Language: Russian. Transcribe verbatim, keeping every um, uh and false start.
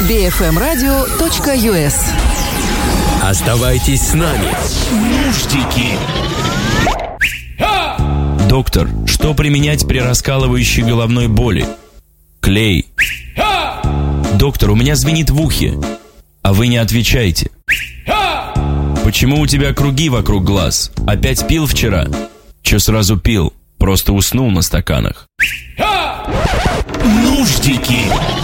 би эф эм радио точка ю эс. Оставайтесь с нами. Нуждики. Доктор, что применять при раскалывающей головной боли? Клей. Доктор, у меня звенит в ухе, а вы не отвечаете. Почему у тебя круги вокруг глаз? Опять пил вчера? Че сразу пил? Просто уснул на стаканах. Нуждики.